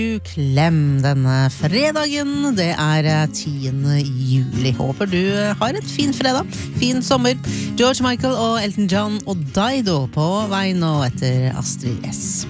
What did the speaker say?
Klem denne fredagen, det 10. juli. Håper du har et fin fredag, fin sommer. George Michael og Elton John og Dido på vei nå etter Astrid S.